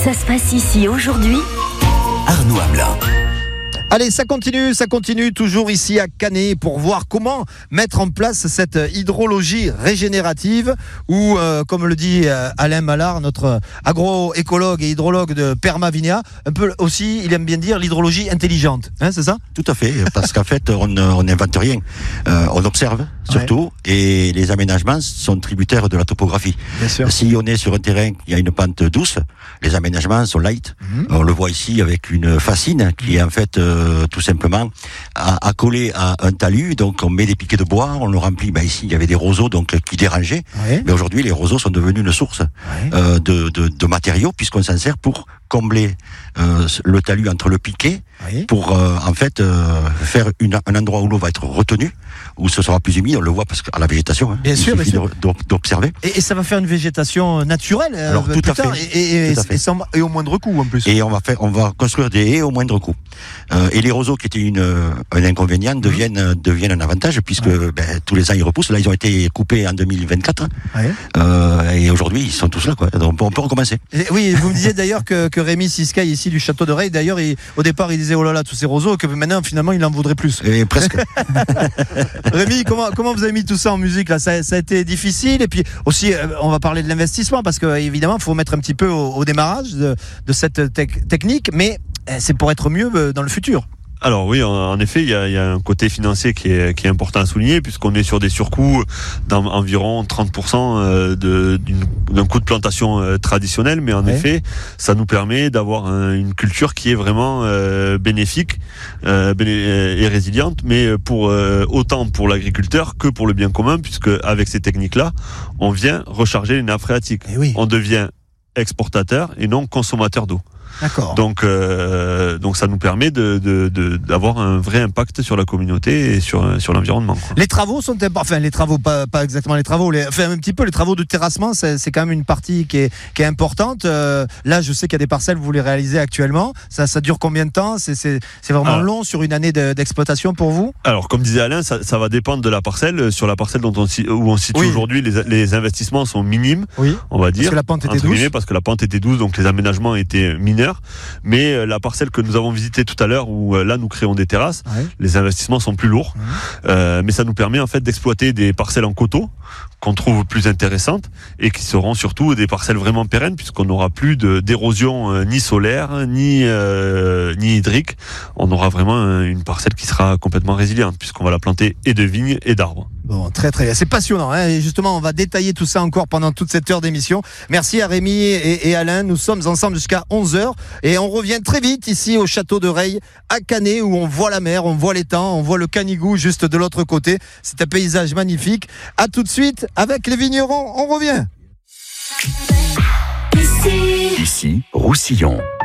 Ça se passe ici aujourd'hui. Arnaud Hamelin. Allez, ça continue toujours ici à Canet pour voir comment mettre en place cette hydrologie régénérative ou, comme le dit Alain Mallard, notre agroécologue et hydrologue de Permavinia, un peu aussi, il aime bien dire l'hydrologie intelligente, hein, c'est ça ? Tout à fait, parce qu'en fait, on n'invente rien. On observe, surtout, et les aménagements sont tributaires de la topographie. Bien sûr. Si on est sur un terrain qui a une pente douce, les aménagements sont light. On le voit ici avec une fascine qui est en fait tout simplement accolée à un talus. Donc on met des piquets de bois, on le remplit. Ici il y avait des roseaux donc qui dérangeaient. Oui. Mais aujourd'hui les roseaux sont devenus une source de matériaux puisqu'on s'en sert pour combler le talus entre le piquet pour en fait faire un endroit où l'eau va être retenue, où ce sera plus humide. On le voit parce qu'à la végétation, bien sûr, il suffit d'observer. Et ça va faire une végétation naturelle. Alors plus tout à tard, fait. et au moindre coût en plus. Et on va construire des haies au moindre coût. Et les roseaux qui étaient un inconvénient deviennent un avantage puisque tous les ans ils repoussent. Là ils ont été coupés en 2024 et aujourd'hui ils sont tous là quoi. Donc on peut recommencer. Oui, vous me disiez d'ailleurs que Rémi Siskaï ici du Château de Reille, d'ailleurs au départ il disait oh là là tous ces roseaux, que maintenant finalement il en voudrait plus. Et presque. Rémi, comment vous avez mis tout ça en musique là, ça a été difficile, et puis aussi on va parler de l'investissement parce que évidemment il faut mettre un petit peu au démarrage de cette technique, mais c'est pour être mieux dans le futur. Alors oui, en effet, il y a un côté financier qui est important à souligner, puisqu'on est sur des surcoûts d'environ 30% d'un coût de plantation traditionnel, mais en effet, ça nous permet d'avoir une culture qui est vraiment bénéfique et résiliente, mais autant pour l'agriculteur que pour le bien commun, puisque avec ces techniques-là, on vient recharger les nappes phréatiques. On devient exportateur et non consommateur d'eau. D'accord. Donc ça nous permet d'avoir un vrai impact sur la communauté et sur l'environnement. Les travaux sont importants. Enfin, les travaux, pas exactement les travaux. Un petit peu les travaux de terrassement, c'est quand même une partie qui est importante. Là, je sais qu'il y a des parcelles que vous les réalisez actuellement. Ça dure combien de temps ? C'est vraiment long sur une année d'exploitation pour vous ? Alors, comme disait Alain, ça va dépendre de la parcelle. Sur la parcelle où on se situe aujourd'hui, les investissements sont minimes, on va dire. Parce que la pente était douce. Parce que la pente était douce, donc les aménagements étaient mineurs. Mais la parcelle que nous avons visitée tout à l'heure, où là nous créons des terrasses, les investissements sont plus lourds, mais ça nous permet en fait d'exploiter des parcelles en coteaux qu'on trouve plus intéressantes et qui seront surtout des parcelles vraiment pérennes, puisqu'on n'aura plus d'érosion ni solaire ni hydrique. On aura vraiment une parcelle qui sera complètement résiliente, puisqu'on va la planter et de vignes et d'arbres. Bon, très très bien, c'est passionnant, hein, et justement on va détailler tout ça encore pendant toute cette heure d'émission. Merci à Rémi et Alain, nous sommes ensemble jusqu'à 11h et on revient très vite ici au Château de Reille à Canet, où on voit la mer, on voit l'étang, on voit le Canigou juste de l'autre côté. C'est un paysage magnifique. À tout de suite avec les vignerons, on revient. Ici, Roussillon.